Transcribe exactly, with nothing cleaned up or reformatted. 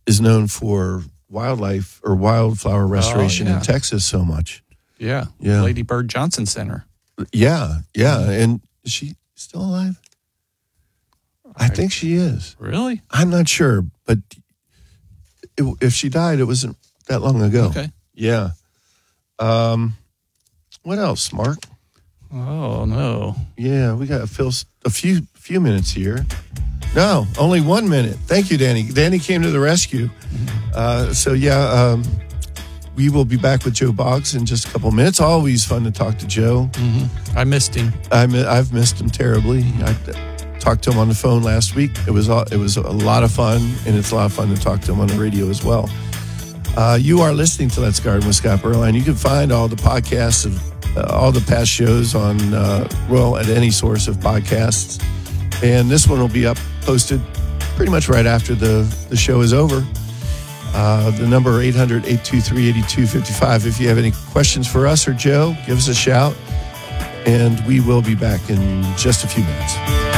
is known for wildlife or wildflower restoration oh, yeah. in Texas so much. Yeah. Yeah. Lady Bird Johnson Center. Yeah, yeah. And is she still alive? I, I think she is. Really? I'm not sure, but it, if she died, it wasn't that long ago. Okay. Yeah. Um, what else, Mark? Oh, no. Yeah, we got to fill a few few minutes here. No, only one minute. Thank you, Danny. Danny came to the rescue. Uh, so, yeah, um, we will be back with Joe Boggs in just a couple minutes. Always fun to talk to Joe. Mm-hmm. I missed him. I mi- I've missed him terribly. I talked to him on the phone last week. It was it was a lot of fun, and it's a lot of fun to talk to him on the radio as well. Uh, you are listening to Let's Garden with Scott Berline. You can find all the podcasts of uh, all the past shows on uh, well at any source of podcasts, and this one will be up posted pretty much right after the the show is over. Uh, the number eight hundred, eight two three, eight two five five. If you have any questions for us or Joe, give us a shout, and we will be back in just a few minutes.